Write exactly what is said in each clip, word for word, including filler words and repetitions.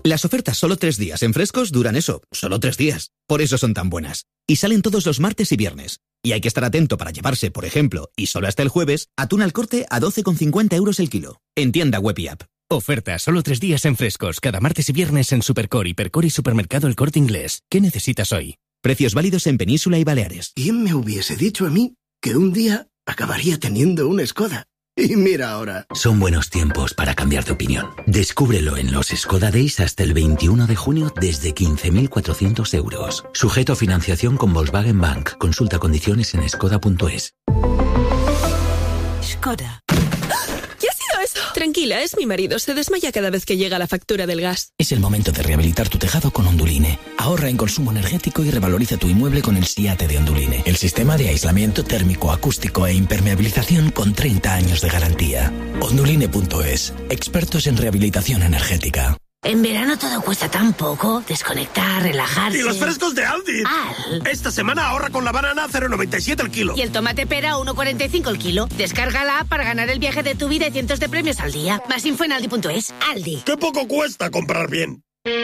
Las ofertas solo tres días en Frescos duran eso, solo tres días. Por eso son tan buenas. Y salen todos los martes y viernes. Y hay que estar atento para llevarse, por ejemplo, y solo hasta el jueves, atún al corte a doce con cincuenta euros el kilo. En tienda web y app. Oferta solo tres días en Frescos, cada martes y viernes en Supercore, Hipercore y Supermercado El Corte Inglés. ¿Qué necesitas hoy? Precios válidos en Península y Baleares. ¿Quién me hubiese dicho a mí que un día acabaría teniendo una Skoda? Y mira ahora. Son buenos tiempos para cambiar de opinión. Descúbrelo en los Skoda Days hasta el veintiuno de junio desde quince mil cuatrocientos euros. Sujeto a financiación con Volkswagen Bank. Consulta condiciones en skoda punto es. Skoda. ¿Qué ha sido eso? Tranquila, es mi marido. Se desmaya cada vez que llega la factura del gas. Es el momento de rehabilitar tu tejado con Onduline. Ahorra en consumo energético y revaloriza tu inmueble con el SIATE de Onduline. El sistema de aislamiento térmico, acústico e impermeabilización con treinta años de garantía. Onduline punto es. Expertos en rehabilitación energética. En verano todo cuesta tan poco. Desconectar, relajarse. ¡Y los frescos de Aldi! Al. Esta semana ahorra con la banana cero coma noventa y siete el kilo. Y el tomate pera uno coma cuarenta y cinco el kilo. Descarga la app para ganar el viaje de tu vida y cientos de premios al día. Más info en aldi punto es. Aldi. ¡Qué poco cuesta comprar bien!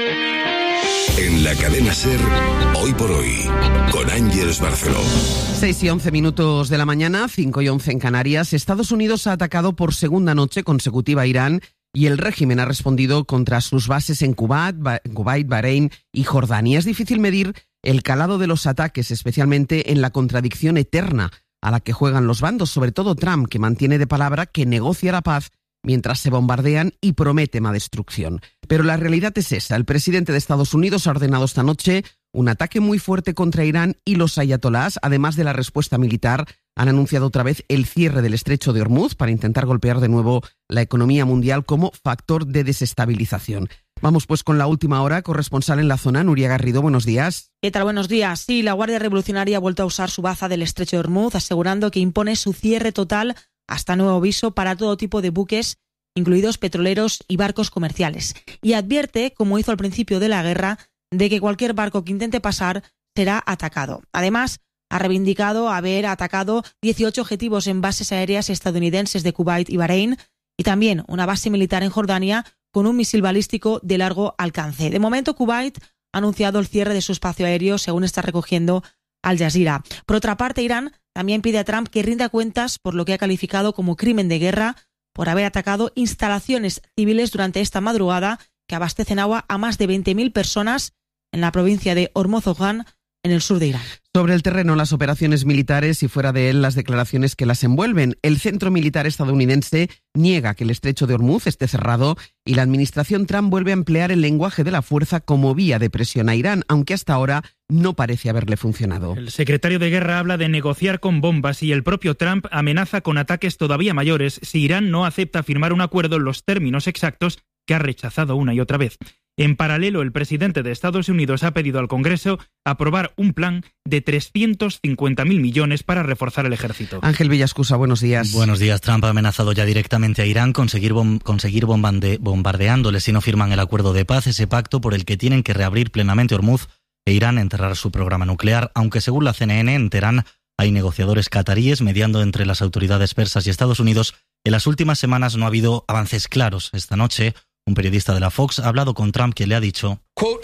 En la cadena SER, hoy por hoy, con Ángeles Barceló. seis y once minutos de la mañana, cinco y once en Canarias. Estados Unidos ha atacado por segunda noche consecutiva a Irán y el régimen ha respondido contra sus bases en Kuwait, Kuwait, Bahrein y Jordania. Es difícil medir el calado de los ataques, especialmente en la contradicción eterna a la que juegan los bandos, sobre todo Trump, que mantiene de palabra que negocia la paz mientras se bombardean y promete más destrucción. Pero la realidad es esa. El presidente de Estados Unidos ha ordenado esta noche un ataque muy fuerte contra Irán y los ayatolás, además de la respuesta militar. Han anunciado otra vez el cierre del estrecho de Hormuz para intentar golpear de nuevo la economía mundial como factor de desestabilización. Vamos pues con la última hora, corresponsal en la zona, Nuria Garrido, buenos días. ¿Qué tal? Buenos días. Sí, la Guardia Revolucionaria ha vuelto a usar su baza del estrecho de Hormuz, asegurando que impone su cierre total hasta nuevo aviso para todo tipo de buques, incluidos petroleros y barcos comerciales. Y advierte, como hizo al principio de la guerra, de que cualquier barco que intente pasar será atacado. Además, ha reivindicado haber atacado dieciocho objetivos en bases aéreas estadounidenses de Kuwait y Bahrein y también una base militar en Jordania con un misil balístico de largo alcance. De momento, Kuwait ha anunciado el cierre de su espacio aéreo, según está recogiendo Al Jazeera. Por otra parte, Irán también pide a Trump que rinda cuentas por lo que ha calificado como crimen de guerra por haber atacado instalaciones civiles durante esta madrugada que abastecen agua a más de veinte mil personas en la provincia de Hormozgan, en el sur de Irán. Sobre el terreno, las operaciones militares y fuera de él las declaraciones que las envuelven. El centro militar estadounidense niega que el estrecho de Hormuz esté cerrado y la administración Trump vuelve a emplear el lenguaje de la fuerza como vía de presión a Irán, aunque hasta ahora no parece haberle funcionado. El secretario de Guerra habla de negociar con bombas y el propio Trump amenaza con ataques todavía mayores si Irán no acepta firmar un acuerdo en los términos exactos que ha rechazado una y otra vez. En paralelo, el presidente de Estados Unidos ha pedido al Congreso aprobar un plan de trescientos cincuenta mil millones para reforzar el ejército. Ángel Villascusa, buenos días. Buenos días. Trump ha amenazado ya directamente a Irán con seguir, bom- con seguir bombande- bombardeándoles si no firman el acuerdo de paz, ese pacto por el que tienen que reabrir plenamente Hormuz e Irán enterrar su programa nuclear, aunque según la C N N en Teherán hay negociadores cataríes mediando entre las autoridades persas y Estados Unidos. En las últimas semanas no ha habido avances claros. Esta noche, un periodista de la Fox ha hablado con Trump que le ha dicho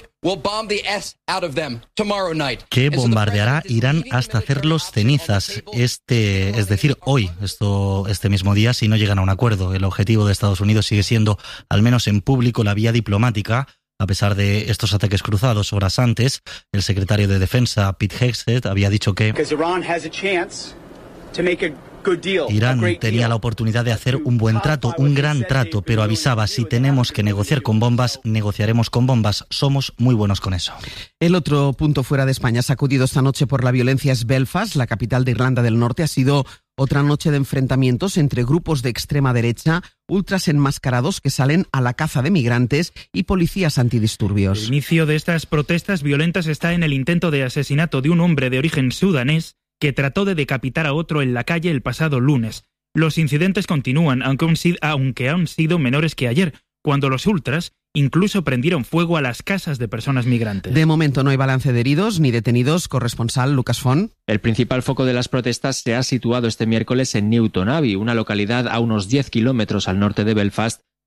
que bombardeará Irán hasta hacerlos cenizas, este, es decir, hoy, esto, este mismo día, si no llegan a un acuerdo. El objetivo de Estados Unidos sigue siendo, al menos en público, la vía diplomática. A pesar de estos ataques cruzados horas antes, el secretario de Defensa, Pete Hegseth, había dicho que Irán tenía la oportunidad de hacer un buen trato, un gran trato, pero avisaba, si tenemos que negociar con bombas, negociaremos con bombas. Somos muy buenos con eso. El otro punto fuera de España sacudido esta noche por la violencia es Belfast, la capital de Irlanda del Norte. Ha sido otra noche de enfrentamientos entre grupos de extrema derecha, ultras enmascarados que salen a la caza de migrantes y policías antidisturbios. El inicio de estas protestas violentas está en el intento de asesinato de un hombre de origen sudanés que trató de decapitar a otro en la calle el pasado lunes. Los incidentes continúan, aunque han sido menores que ayer, cuando los ultras incluso prendieron fuego a las casas de personas migrantes. De momento no hay balance de heridos ni detenidos. Corresponsal Lucas Font. El principal foco de las protestas se ha situado este miércoles en Newton Abbey, una localidad a unos diez kilómetros al norte de Belfast,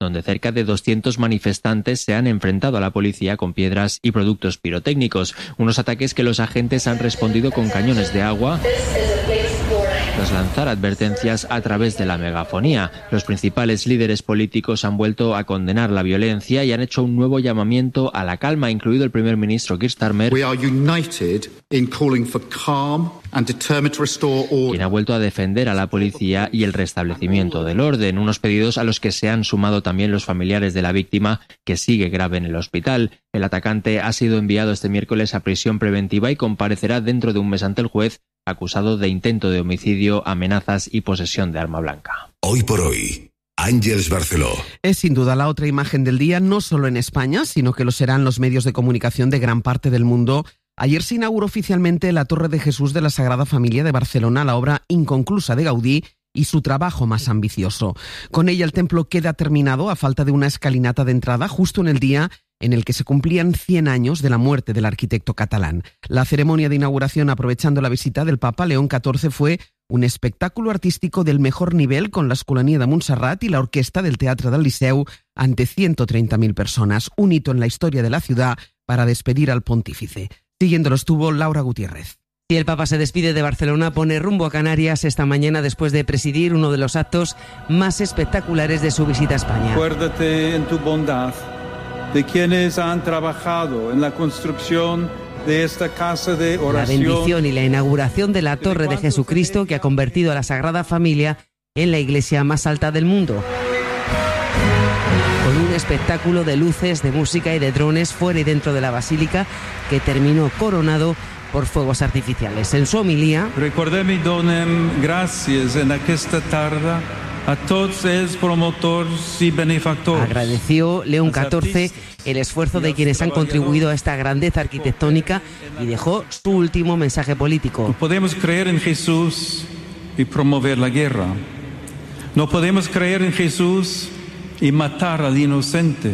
donde cerca de doscientos manifestantes se han enfrentado a la policía con piedras y productos pirotécnicos, unos ataques que los agentes han respondido con cañones de agua tras lanzar advertencias a través de la megafonía. Los principales líderes políticos han vuelto a condenar la violencia y han hecho un nuevo llamamiento a la calma, incluido el primer ministro Keir Starmer, We are united in calling for calm and determined to restore order. quien ha vuelto a defender a la policía y el restablecimiento del orden, unos pedidos a los que se han sumado también los familiares de la víctima, que sigue grave en el hospital. El atacante ha sido enviado este miércoles a prisión preventiva y comparecerá dentro de un mes ante el juez, acusado de intento de homicidio, amenazas y posesión de arma blanca. Hoy por hoy, Ángeles Barceló. Es sin duda la otra imagen del día, no solo en España, sino que lo serán los medios de comunicación de gran parte del mundo. Ayer se inauguró oficialmente la Torre de Jesús de la Sagrada Familia de Barcelona, la obra inconclusa de Gaudí y su trabajo más ambicioso. Con ella el templo queda terminado a falta de una escalinata de entrada justo en el día en el que se cumplían cien años de la muerte del arquitecto catalán. La ceremonia de inauguración, aprovechando la visita del Papa León catorce, fue un espectáculo artístico del mejor nivel con la Escolania de Montserrat y la orquesta del Teatre del Liceu ante ciento treinta mil personas, un hito en la historia de la ciudad para despedir al pontífice. Siguiéndolo estuvo Laura Gutiérrez. Y el Papa se despide de Barcelona, pone rumbo a Canarias esta mañana después de presidir uno de los actos más espectaculares de su visita a España. Acuérdate en tu bondad de quienes han trabajado en la construcción de esta casa de oración. La bendición y la inauguración de la Torre de Jesucristo, que ha convertido a la Sagrada Familia en la iglesia más alta del mundo. Con un espectáculo de luces, de música y de drones fuera y dentro de la basílica, que terminó coronado por fuegos artificiales. En su homilía, recordem i donem gràcies en aquesta tarda a tots els promotors y benefactores. Agradeció León catorce el esfuerzo de quienes han contribuido a esta grandeza arquitectónica y dejó su último mensaje político. No podemos creer en Jesús y promover la guerra. No podemos creer en Jesús y matar al inocente.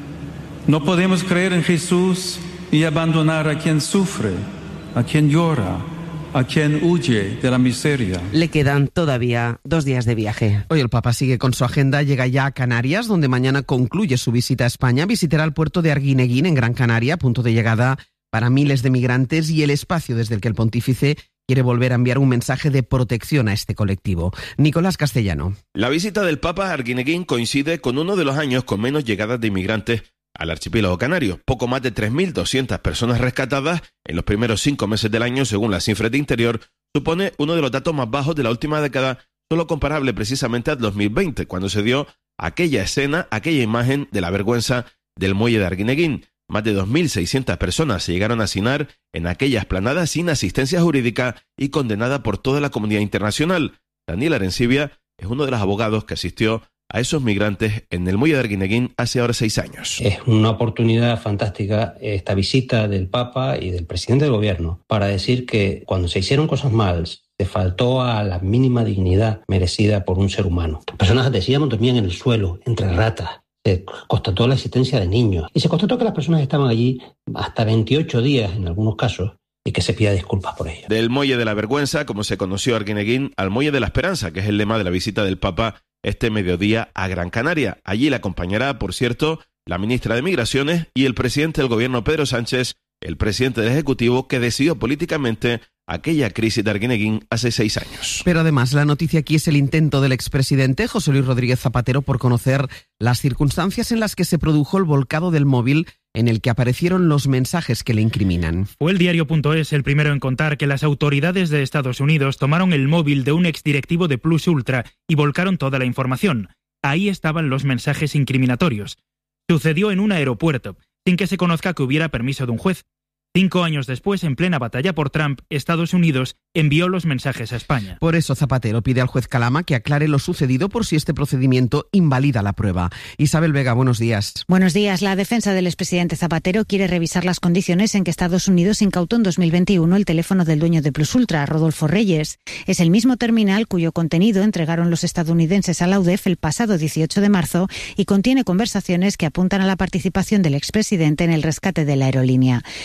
No podemos creer en Jesús y abandonar a quien sufre, a quien llora, a quien huye de la miseria. Le quedan todavía dos días de viaje. Hoy el Papa sigue con su agenda, llega ya a Canarias, donde mañana concluye su visita a España. Visitará el puerto de Arguineguín, en Gran Canaria, punto de llegada para miles de migrantes y el espacio desde el que el pontífice quiere volver a enviar un mensaje de protección a este colectivo. Nicolás Castellano. La visita del Papa a Arguineguín coincide con uno de los años con menos llegadas de inmigrantes al archipiélago canario. Poco más de tres mil doscientas personas rescatadas en los primeros cinco meses del año, según las cifras de Interior, supone uno de los datos más bajos de la última década, solo comparable precisamente al dos mil veinte, cuando se dio aquella escena, aquella imagen de la vergüenza del muelle de Arguineguín. Más de dos mil seiscientas personas se llegaron a hacinar en aquella esplanada sin asistencia jurídica y condenada por toda la comunidad internacional. Daniel Arencibia es uno de los abogados que asistió a esos migrantes en el muelle de Arguineguín hace ahora seis años. Es una oportunidad fantástica esta visita del Papa y del presidente del gobierno para decir que cuando se hicieron cosas mal, se faltó a la mínima dignidad merecida por un ser humano. Las personas, decíamos, dormían en el suelo, entre ratas. Se constató la existencia de niños y se constató que las personas estaban allí hasta veintiocho días en algunos casos y que se pida disculpas por ello. Del muelle de la vergüenza, como se conoció Arguineguín, al muelle de la esperanza, que es el lema de la visita del Papa este mediodía a Gran Canaria. Allí le acompañará, por cierto, la ministra de Migraciones y el presidente del gobierno, Pedro Sánchez, el presidente del Ejecutivo, que decidió políticamente aquella crisis de Arguineguín hace seis años. Pero además la noticia aquí es el intento del expresidente José Luis Rodríguez Zapatero por conocer las circunstancias en las que se produjo el volcado del móvil en el que aparecieron los mensajes que le incriminan. Fue el diario.es el primero en contar que las autoridades de Estados Unidos tomaron el móvil de un exdirectivo de Plus Ultra y volcaron toda la información. Ahí estaban los mensajes incriminatorios. Sucedió en un aeropuerto, sin que se conozca que hubiera permiso de un juez. Cinco años después, en plena batalla por Trump, Estados Unidos envió los mensajes a España. Por eso Zapatero pide al juez Calama que aclare lo sucedido por si este procedimiento invalida la prueba. Isabel Vega, buenos días. Buenos días. La defensa del expresidente Zapatero quiere revisar las condiciones en que Estados Unidos incautó en dos mil veintiuno el teléfono del dueño de Plus Ultra, Rodolfo Reyes. Es el mismo terminal cuyo contenido entregaron los estadounidenses a la U D E F el pasado dieciocho de marzo y contiene conversaciones que apuntan a la participación del expresidente en el rescate de la aerolínea. En un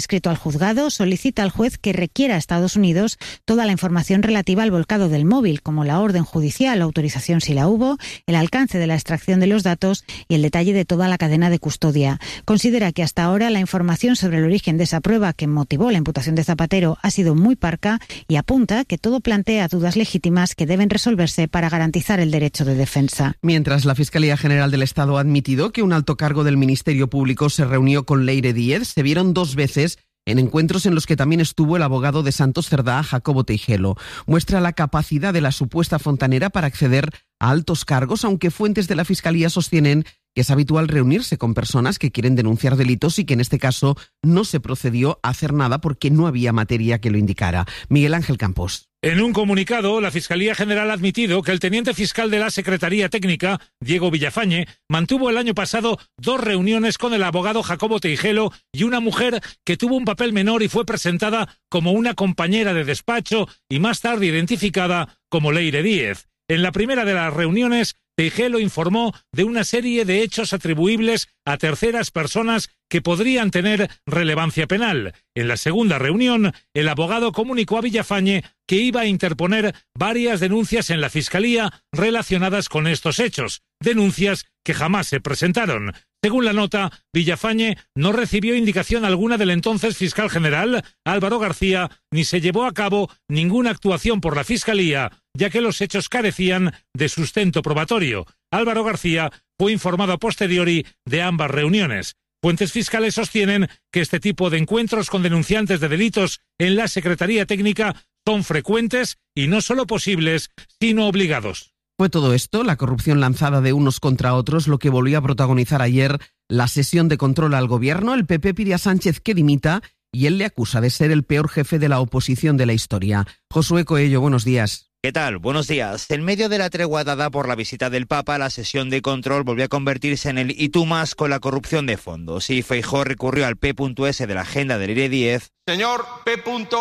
escrito al juzgado solicita al juez que requiera a Estados Unidos toda la información relativa al volcado del móvil, como la orden judicial, la autorización si la hubo, el alcance de la extracción de los datos y el detalle de toda la cadena de custodia. Considera que hasta ahora la información sobre el origen de esa prueba que motivó la imputación de Zapatero ha sido muy parca y apunta que todo plantea dudas legítimas que deben resolverse para garantizar el derecho de defensa. Mientras la Fiscalía General del Estado ha admitido que un alto cargo del Ministerio Público se reunió con Leire Díez, se vieron dos veces en encuentros en los que también estuvo el abogado de Santos Cerdá, Jacobo Teijelo. Muestra la capacidad de la supuesta fontanera para acceder a altos cargos, aunque fuentes de la Fiscalía sostienen que es habitual reunirse con personas que quieren denunciar delitos y que en este caso no se procedió a hacer nada porque no había materia que lo indicara. Miguel Ángel Campos. En un comunicado, la Fiscalía General ha admitido que el teniente fiscal de la Secretaría Técnica, Diego Villafañe, mantuvo el año pasado dos reuniones con el abogado Jacobo Teijelo y una mujer que tuvo un papel menor y fue presentada como una compañera de despacho y más tarde identificada como Leire Díez. En la primera de las reuniones, Teijelo informó de una serie de hechos atribuibles a terceras personas que podrían tener relevancia penal. En la segunda reunión, el abogado comunicó a Villafañe que iba a interponer varias denuncias en la Fiscalía relacionadas con estos hechos, denuncias que jamás se presentaron. Según la nota, Villafañe no recibió indicación alguna del entonces fiscal general, Álvaro García, ni se llevó a cabo ninguna actuación por la Fiscalía, ya que los hechos carecían de sustento probatorio. Álvaro García fue informado a posteriori de ambas reuniones. Fuentes fiscales sostienen que este tipo de encuentros con denunciantes de delitos en la Secretaría Técnica son frecuentes y no solo posibles, sino obligados. Fue todo esto, la corrupción lanzada de unos contra otros, lo que volvió a protagonizar ayer la sesión de control al gobierno. El P P pide a Sánchez que dimita y él le acusa de ser el peor jefe de la oposición de la historia. Josué Coello, buenos días. ¿Qué tal? Buenos días. En medio de la tregua dada por la visita del Papa, la sesión de control volvió a convertirse en el y tú más con la corrupción de fondos. Y Feijóo recurrió al P S de la agenda de Leire Díez. Señor P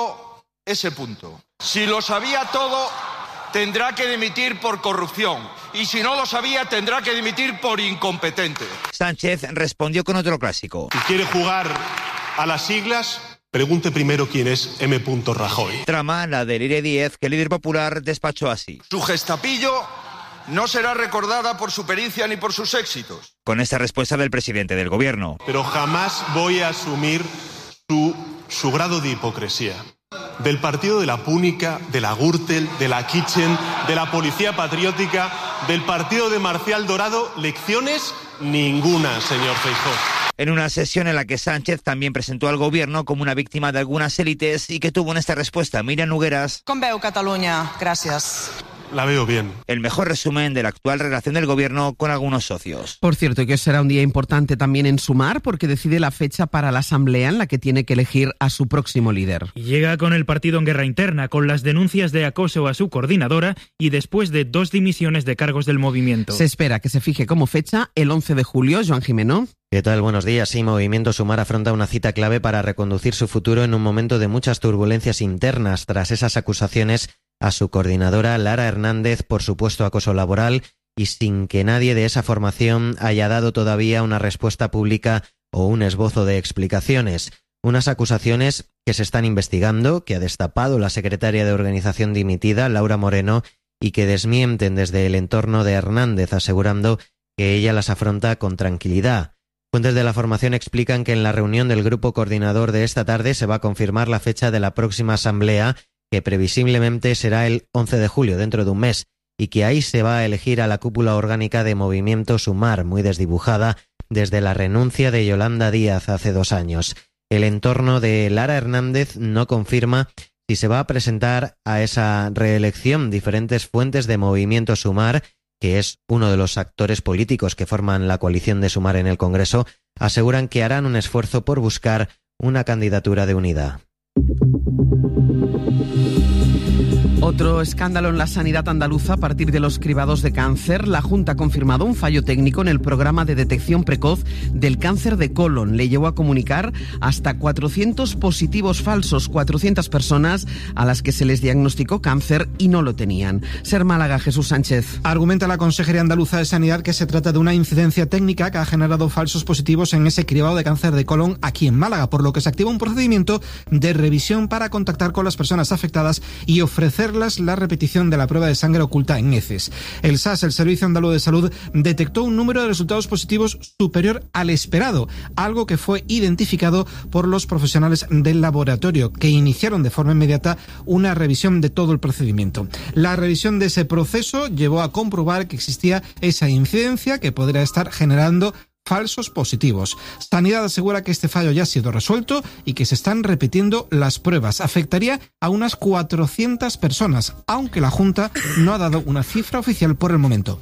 S. Si lo sabía todo, tendrá que dimitir por corrupción. Y si no lo sabía, tendrá que dimitir por incompetente. Sánchez respondió con otro clásico. Si quiere jugar a las siglas, pregunte primero quién es M. Rajoy. Trama la de Leire Díez, que el líder popular despachó así. Su gestapillo no será recordada por su pericia ni por sus éxitos. Con esta respuesta del presidente del gobierno. Pero jamás voy a asumir su, su grado de hipocresía. Del partido de la Púnica, de la Gürtel, de la Kitchen, de la Policía Patriótica, del partido de Marcial Dorado, lecciones ninguna, señor Feijóo. En una sesión en la que Sánchez también presentó al gobierno como una víctima de algunas élites y que tuvo en esta respuesta Míriam Nogueras. Com veu, Catalunya? Gràcies. La veo bien. El mejor resumen de la actual relación del gobierno con algunos socios. Por cierto, que será un día importante también en Sumar porque decide la fecha para la asamblea en la que tiene que elegir a su próximo líder. Y llega con el partido en guerra interna, con las denuncias de acoso a su coordinadora y después de dos dimisiones de cargos del movimiento. Se espera que se fije como fecha el once de julio. Joan Jimeno. ¿Qué tal? Buenos días. Sí, Movimiento Sumar afronta una cita clave para reconducir su futuro en un momento de muchas turbulencias internas tras esas acusaciones a su coordinadora Lara Hernández por supuesto acoso laboral y sin que nadie de esa formación haya dado todavía una respuesta pública o un esbozo de explicaciones. Unas acusaciones que se están investigando, que ha destapado la secretaria de organización dimitida, Laura Moreno, y que desmienten desde el entorno de Hernández, asegurando que ella las afronta con tranquilidad. Fuentes de la formación explican que en la reunión del grupo coordinador de esta tarde se va a confirmar la fecha de la próxima asamblea, que previsiblemente será el once de julio, dentro de un mes, y que ahí se va a elegir a la cúpula orgánica de Movimiento Sumar, muy desdibujada desde la renuncia de Yolanda Díaz hace dos años. El entorno de Lara Hernández no confirma si se va a presentar a esa reelección. Diferentes fuentes de Movimiento Sumar, que es uno de los actores políticos que forman la coalición de Sumar en el Congreso, aseguran que harán un esfuerzo por buscar una candidatura de unidad. Otro escándalo en la sanidad andaluza a partir de los cribados de cáncer. La Junta ha confirmado un fallo técnico en el programa de detección precoz del cáncer de colon. Le llevó a comunicar hasta cuatrocientos positivos falsos, cuatrocientas personas a las que se les diagnosticó cáncer y no lo tenían. Ser Málaga, Jesús Sánchez. Argumenta la Consejería Andaluza de Sanidad que se trata de una incidencia técnica que ha generado falsos positivos en ese cribado de cáncer de colon aquí en Málaga, por lo que se activa un procedimiento de revisión para contactar con las personas afectadas y ofrecer la repetición de la prueba de sangre oculta en heces. El S A S, el Servicio Andaluz de Salud, detectó un número de resultados positivos superior al esperado, algo que fue identificado por los profesionales del laboratorio, que iniciaron de forma inmediata una revisión de todo el procedimiento. La revisión de ese proceso llevó a comprobar que existía esa incidencia que podría estar generando falsos positivos. Sanidad asegura que este fallo ya ha sido resuelto y que se están repitiendo las pruebas. Afectaría a unas cuatrocientas personas, aunque la Junta no ha dado una cifra oficial por el momento.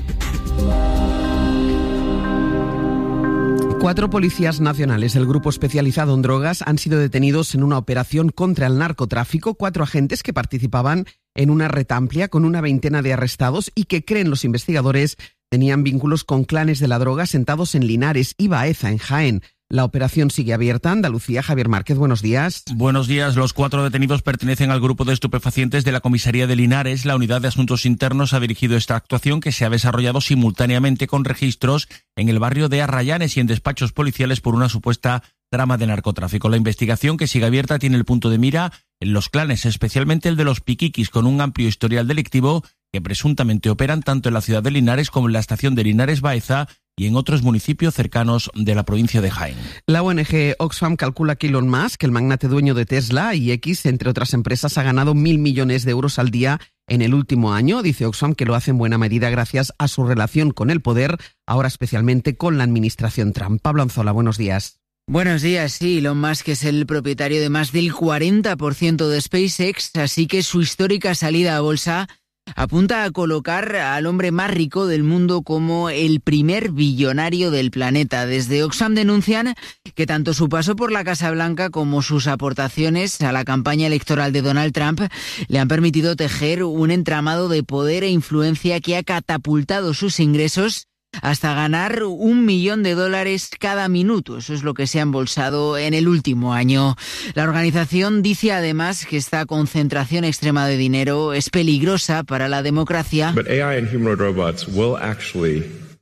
Cuatro policías nacionales del Grupo Especializado en Drogas han sido detenidos en una operación contra el narcotráfico. Cuatro agentes que participaban en una red amplia con una veintena de arrestados y que, creen los investigadores, tenían vínculos con clanes de la droga sentados en Linares y Baeza, en Jaén. La operación sigue abierta. Andalucía, Javier Márquez, buenos días. Buenos días. Los cuatro detenidos pertenecen al grupo de estupefacientes de la comisaría de Linares. La unidad de asuntos internos ha dirigido esta actuación, que se ha desarrollado simultáneamente con registros en el barrio de Arrayanes y en despachos policiales por una supuesta trama de narcotráfico. La investigación, que sigue abierta, tiene el punto de mira en los clanes, especialmente el de los piquiquis, con un amplio historial delictivo, que presuntamente operan tanto en la ciudad de Linares como en la estación de Linares Baeza y en otros municipios cercanos de la provincia de Jaén. La O N G Oxfam calcula que Elon Musk, el magnate dueño de Tesla y X, entre otras empresas, ha ganado mil millones de euros al día en el último año. Dice Oxfam que lo hace en buena medida gracias a su relación con el poder, ahora especialmente con la administración Trump. Pablo Anzola, buenos días. Buenos días, sí, Elon Musk es el propietario de más del cuarenta por ciento de SpaceX, así que su histórica salida a bolsa apunta a colocar al hombre más rico del mundo como el primer billonario del planeta. Desde Oxfam denuncian que tanto su paso por la Casa Blanca como sus aportaciones a la campaña electoral de Donald Trump le han permitido tejer un entramado de poder e influencia que ha catapultado sus ingresos hasta ganar un millón de dólares cada minuto. Eso es lo que se ha embolsado en el último año. La organización dice además que esta concentración extrema de dinero es peligrosa para la democracia. But A I and humanoid robots will actually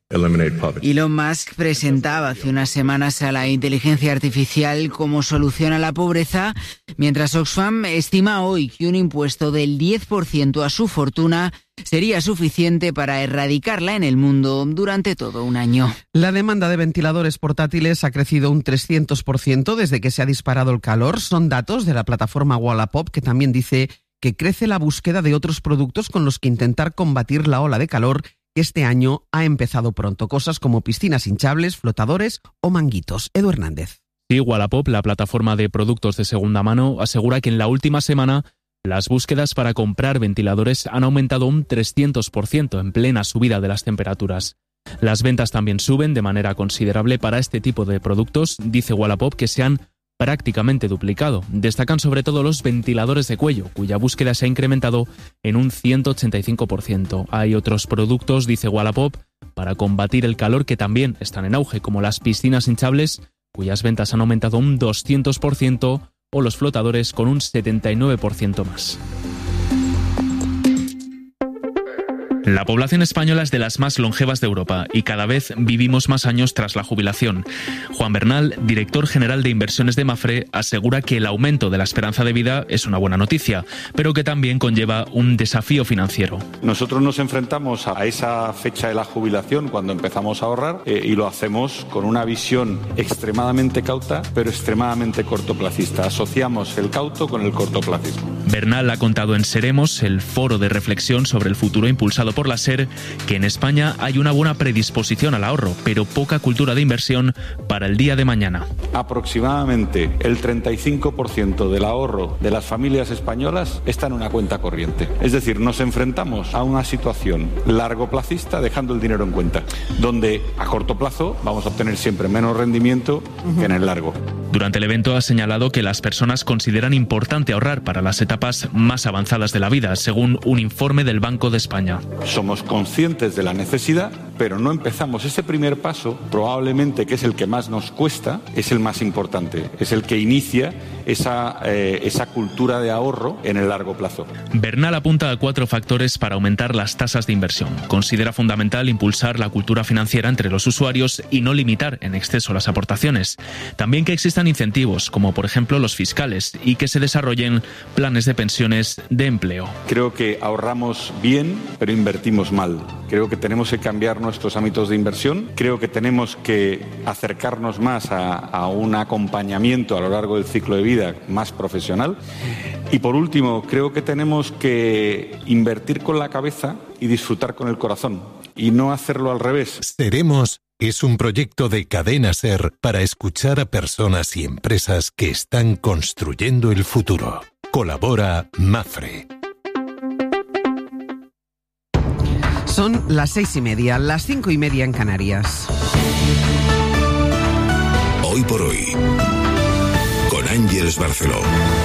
Elon Musk presentaba hace unas semanas a la inteligencia artificial como solución a la pobreza, mientras Oxfam estima hoy que un impuesto del diez por ciento a su fortuna sería suficiente para erradicarla en el mundo durante todo un año. La demanda de ventiladores portátiles ha crecido un trescientos por ciento desde que se ha disparado el calor. Son datos de la plataforma Wallapop, que también dice que crece la búsqueda de otros productos con los que intentar combatir la ola de calor que este año ha empezado pronto. Cosas como piscinas hinchables, flotadores o manguitos. Edu Hernández. Sí, Wallapop, la plataforma de productos de segunda mano, asegura que en la última semana las búsquedas para comprar ventiladores han aumentado un trescientos por ciento en plena subida de las temperaturas. Las ventas también suben de manera considerable para este tipo de productos. Dice Wallapop que se han prácticamente duplicado. Destacan sobre todo los ventiladores de cuello, cuya búsqueda se ha incrementado en un ciento ochenta y cinco por ciento. Hay otros productos, dice Wallapop, para combatir el calor que también están en auge, como las piscinas hinchables, cuyas ventas han aumentado un doscientos por ciento, o los flotadores con un setenta y nueve por ciento más. La población española es de las más longevas de Europa y cada vez vivimos más años tras la jubilación. Juan Bernal, director general de inversiones de Mafre, asegura que el aumento de la esperanza de vida es una buena noticia, pero que también conlleva un desafío financiero. Nosotros nos enfrentamos a esa fecha de la jubilación cuando empezamos a ahorrar eh, y lo hacemos con una visión extremadamente cauta, pero extremadamente cortoplacista. Asociamos el cauto con el cortoplacismo. Bernal ha contado en Seremos, el foro de reflexión sobre el futuro impulsado por la SER, que en España hay una buena predisposición al ahorro, pero poca cultura de inversión para el día de mañana. Aproximadamente el treinta y cinco por ciento del ahorro de las familias españolas está en una cuenta corriente. Es decir, nos enfrentamos a una situación largoplacista dejando el dinero en cuenta, donde a corto plazo vamos a obtener siempre menos rendimiento uh-huh. que en el largo. Durante el evento ha señalado que las personas consideran importante ahorrar para las etapas más avanzadas de la vida, según un informe del Banco de España. Somos conscientes de la necesidad, pero no empezamos. Ese primer paso, probablemente que es el que más nos cuesta, es el más importante, es el que inicia esa, eh, esa cultura de ahorro en el largo plazo. Bernal apunta a cuatro factores para aumentar las tasas de inversión. Considera fundamental impulsar la cultura financiera entre los usuarios y no limitar en exceso las aportaciones. También que existan incentivos, como por ejemplo los fiscales, y que se desarrollen planes de pensiones de empleo. Creo que ahorramos bien, pero invertimos mal. Creo que tenemos que cambiar nuestros ámbitos de inversión. Creo que tenemos que acercarnos más a, a un acompañamiento a lo largo del ciclo de vida más profesional. Y por último, creo que tenemos que invertir con la cabeza y disfrutar con el corazón, y no hacerlo al revés. Seremos es un proyecto de Cadena SER para escuchar a personas y empresas que están construyendo el futuro. Colabora Mafre. Son las seis y media, las cinco y media en Canarias. Hoy por hoy, con Ángeles Barceló.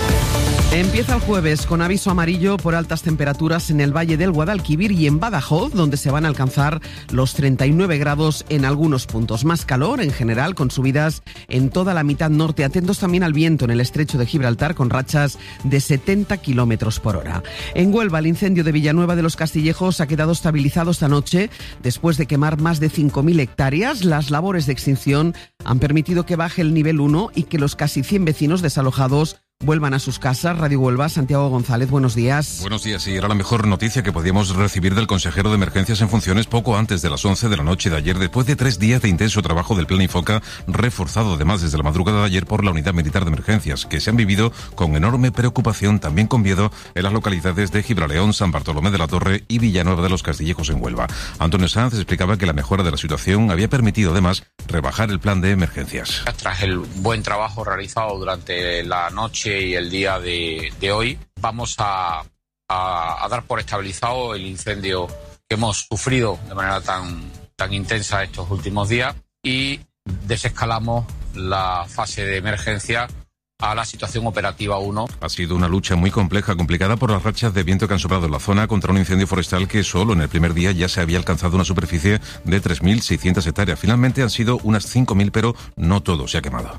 Empieza el jueves con aviso amarillo por altas temperaturas en el Valle del Guadalquivir y en Badajoz, donde se van a alcanzar los treinta y nueve grados en algunos puntos. Más calor en general, con subidas en toda la mitad norte. Atentos también al viento en el estrecho de Gibraltar, con rachas de setenta kilómetros por hora. En Huelva, el incendio de Villanueva de los Castillejos ha quedado estabilizado esta noche después de quemar más de cinco mil hectáreas. Las labores de extinción han permitido que baje el nivel uno y que los casi cien vecinos desalojados vuelvan a sus casas. Radio Huelva, Santiago González, buenos días. Buenos días, y era la mejor noticia que podíamos recibir del consejero de Emergencias en funciones poco antes de las once de la noche de ayer, después de tres días de intenso trabajo del Plan Infoca, reforzado además desde la madrugada de ayer por la Unidad Militar de Emergencias, que se han vivido con enorme preocupación, también con miedo, en las localidades de Gibraleón, San Bartolomé de la Torre y Villanueva de los Castillejos en Huelva. Antonio Sanz explicaba que la mejora de la situación había permitido además rebajar el plan de emergencias. Tras el buen trabajo realizado durante la noche y el día de, de hoy, vamos a, a, a dar por estabilizado el incendio que hemos sufrido de manera tan, tan intensa estos últimos días, y desescalamos la fase de emergencia a la situación operativa uno. Ha sido una lucha muy compleja, complicada por las rachas de viento que han soplado en la zona contra un incendio forestal que solo en el primer día ya se había alcanzado una superficie de tres mil seiscientas hectáreas. Finalmente han sido unas cinco mil, pero no todo se ha quemado.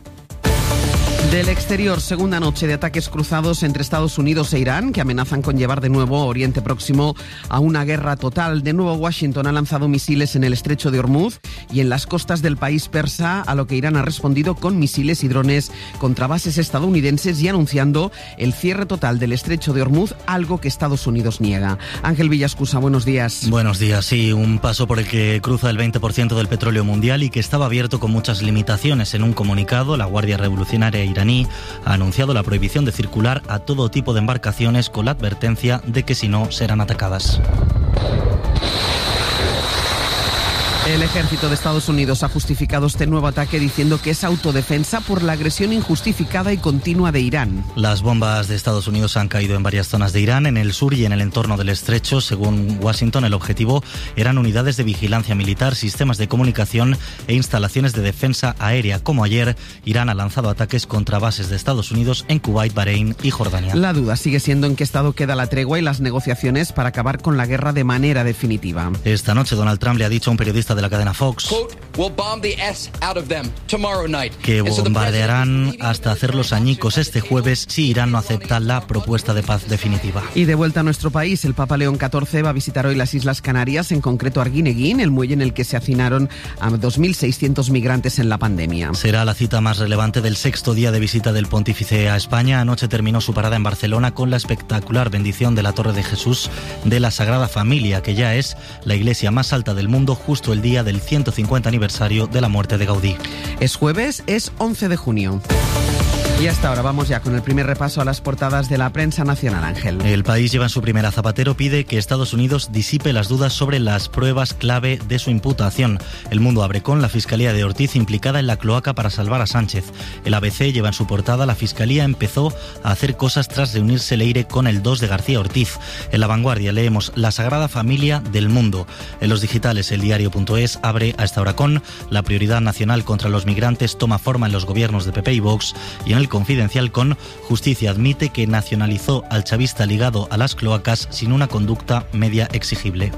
Del exterior, segunda noche de ataques cruzados entre Estados Unidos e Irán, que amenazan con llevar de nuevo a Oriente Próximo a una guerra total. De nuevo, Washington ha lanzado misiles en el estrecho de Hormuz y en las costas del país persa, a lo que Irán ha respondido con misiles y drones contra bases estadounidenses y anunciando el cierre total del estrecho de Hormuz, algo que Estados Unidos niega. Ángel Villascusa, buenos días. Buenos días, sí, un paso por el que cruza el veinte por ciento del petróleo mundial y que estaba abierto con muchas limitaciones. En un comunicado, la Guardia Revolucionaria iraní ha anunciado la prohibición de circular a todo tipo de embarcaciones, con la advertencia de que si no serán atacadas. El ejército de Estados Unidos ha justificado este nuevo ataque diciendo que es autodefensa por la agresión injustificada y continua de Irán. Las bombas de Estados Unidos han caído en varias zonas de Irán, en el sur y en el entorno del estrecho. Según Washington, el objetivo eran unidades de vigilancia militar, sistemas de comunicación e instalaciones de defensa aérea. Como ayer, Irán ha lanzado ataques contra bases de Estados Unidos en Kuwait, Bahrein y Jordania. La duda sigue siendo en qué estado queda la tregua y las negociaciones para acabar con la guerra de manera definitiva. Esta noche Donald Trump le ha dicho a un periodista de la cadena Fox que bombardearán hasta hacerlos añicos este jueves si Irán no acepta la propuesta de paz definitiva. Y de vuelta a nuestro país, el Papa León catorce va a visitar hoy las Islas Canarias, en concreto Arguineguín, el muelle en el que se hacinaron a dos mil seiscientos migrantes en la pandemia. Será la cita más relevante del sexto día de visita del pontífice a España. Anoche terminó su parada en Barcelona con la espectacular bendición de la Torre de Jesús de la Sagrada Familia, que ya es la iglesia más alta del mundo, justo el día del ciento cincuenta aniversario de la muerte de Gaudí. Es jueves, es once de junio. Y hasta ahora vamos ya con el primer repaso a las portadas de la prensa nacional, Ángel. El País lleva en su primera. Zapatero pide que Estados Unidos disipe las dudas sobre las pruebas clave de su imputación. El Mundo abre con la Fiscalía de Ortiz implicada en la cloaca para salvar a Sánchez. El A B C lleva en su portada: la Fiscalía empezó a hacer cosas tras reunirse Leire con el dos de García Ortiz. En La Vanguardia leemos: la Sagrada Familia del Mundo. En los digitales, el diario.es abre a esta hora con: la prioridad nacional contra los migrantes toma forma en los gobiernos de P P y Vox. Y en el Confidencial con: justicia admite que nacionalizó al chavista ligado a las cloacas sin una conducta media exigible.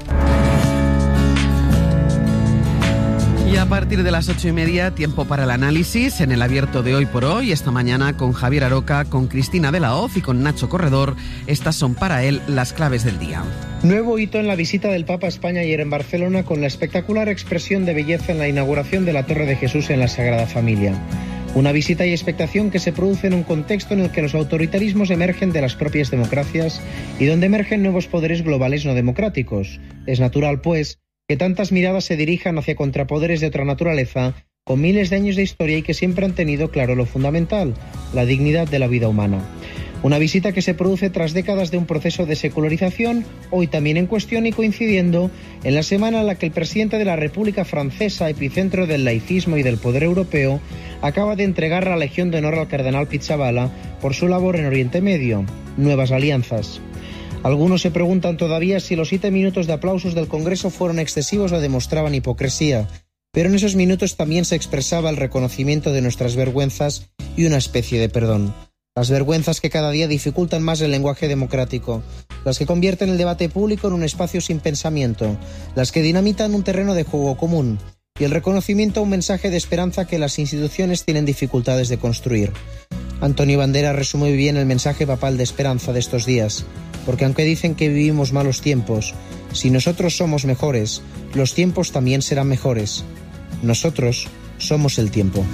Y a partir de las ocho y media, tiempo para el análisis en el abierto de Hoy por Hoy. Esta mañana con Javier Aroca, con Cristina de la Hoz y con Nacho Corredor. Estas son para él las claves del día. Nuevo hito en la visita del Papa a España ayer en Barcelona, con la espectacular expresión de belleza en la inauguración de la Torre de Jesús en la Sagrada Familia. Una visita y expectación que se produce en un contexto en el que los autoritarismos emergen de las propias democracias y donde emergen nuevos poderes globales no democráticos. Es natural, pues, que tantas miradas se dirijan hacia contrapoderes de otra naturaleza, con miles de años de historia y que siempre han tenido claro lo fundamental: la dignidad de la vida humana. Una visita que se produce tras décadas de un proceso de secularización, hoy también en cuestión y coincidiendo en la semana en la que el presidente de la República Francesa, epicentro del laicismo y del poder europeo, acaba de entregar la Legión de Honor al cardenal Pizzaballa por su labor en Oriente Medio. Nuevas alianzas. Algunos se preguntan todavía si los siete minutos de aplausos del Congreso fueron excesivos o demostraban hipocresía, pero en esos minutos también se expresaba el reconocimiento de nuestras vergüenzas y una especie de perdón. Las vergüenzas que cada día dificultan más el lenguaje democrático, las que convierten el debate público en un espacio sin pensamiento, las que dinamitan un terreno de juego común, y el reconocimiento a un mensaje de esperanza que las instituciones tienen dificultades de construir. Antonio Banderas resume muy bien el mensaje papal de esperanza de estos días, porque aunque dicen que vivimos malos tiempos, si nosotros somos mejores, los tiempos también serán mejores. Nosotros somos el tiempo.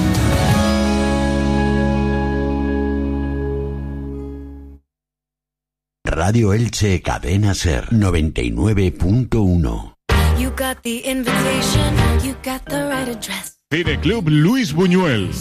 Radio Elche, Cadena Ser, noventa y nueve punto uno. Cineclub Luis Buñuel.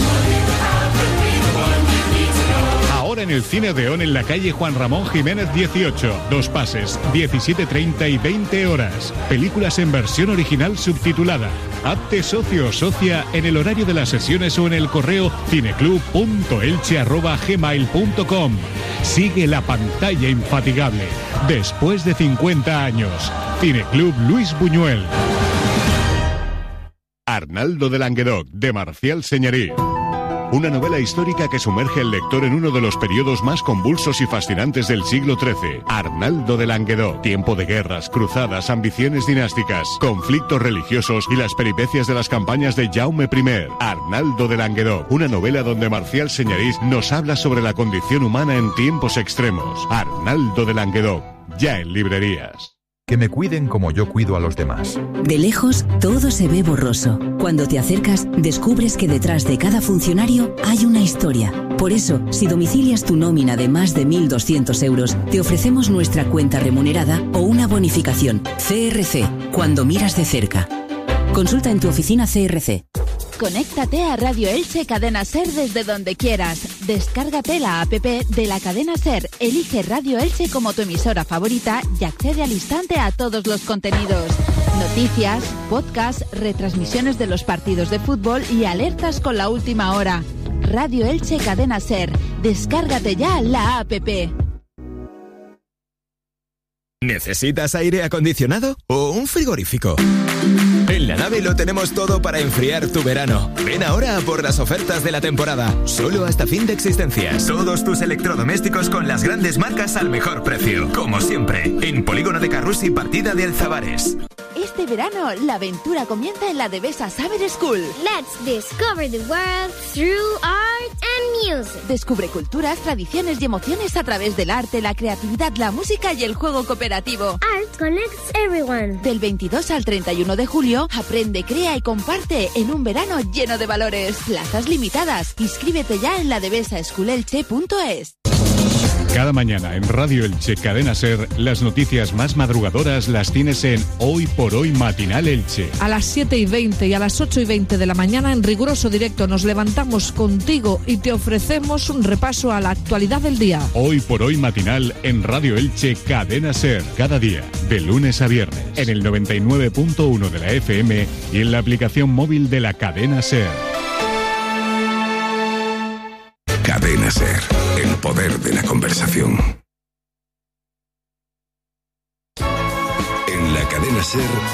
Ahora en el Cine Odeón, en la calle Juan Ramón Jiménez dieciocho. Dos pases, diecisiete treinta y veinte horas. Películas en versión original subtitulada. Hazte socio o socia en el horario de las sesiones o en el correo cineclub punto elche arroba gmail punto com. Sigue la pantalla infatigable. Después de cincuenta años. Cineclub Luis Buñuel. Arnaldo de Languedoc, de Marcial Señerí. Una novela histórica que sumerge al lector en uno de los periodos más convulsos y fascinantes del siglo trece. Arnaldo de Languedoc. Tiempo de guerras, cruzadas, ambiciones dinásticas, conflictos religiosos y las peripecias de las campañas de Jaume primero. Arnaldo de Languedoc. Una novela donde Marcial Señerís nos habla sobre la condición humana en tiempos extremos. Arnaldo de Languedoc. Ya en librerías. Que me cuiden como yo cuido a los demás. De lejos, todo se ve borroso. Cuando te acercas, descubres que detrás de cada funcionario hay una historia. Por eso, si domicilias tu nómina de más de mil doscientos euros, te ofrecemos nuestra cuenta remunerada o una bonificación. C R C, cuando miras de cerca. Consulta en tu oficina C R C. Conéctate a Radio Elche Cadena Ser desde donde quieras. Descárgate la app de la Cadena Ser, elige Radio Elche como tu emisora favorita y accede al instante a todos los contenidos. Noticias, podcasts, retransmisiones de los partidos de fútbol y alertas con la última hora. Radio Elche Cadena Ser. Descárgate ya la app. ¿Necesitas aire acondicionado o un frigorífico? En La Nave lo tenemos todo para enfriar tu verano. Ven ahora a por las ofertas de la temporada. Solo hasta fin de existencias. Todos tus electrodomésticos con las grandes marcas al mejor precio. Como siempre, en Polígono de Carrusy, partida de Alzabares. Este verano, la aventura comienza en la Devesa Saber School. Let's discover the world through art and music. Descubre culturas, tradiciones y emociones a través del arte, la creatividad, la música y el juego cooperativo. Art connects everyone. Del veintidós al treinta y uno de julio, aprende, crea y comparte en un verano lleno de valores. Plazas limitadas. Inscríbete ya en la devesa school elche punto es. Cada mañana en Radio Elche Cadena Ser, las noticias más madrugadoras las tienes en Hoy por Hoy Matinal Elche. A las siete y veinte y a las ocho y veinte de la mañana, en riguroso directo, nos levantamos contigo y te ofrecemos un repaso a la actualidad del día. Hoy por Hoy Matinal en Radio Elche Cadena Ser. Cada día, de lunes a viernes, en el noventa y nueve punto uno de la F M y en la aplicación móvil de la Cadena Ser. Cadena Ser, el poder de la conversación. En la Cadena Ser,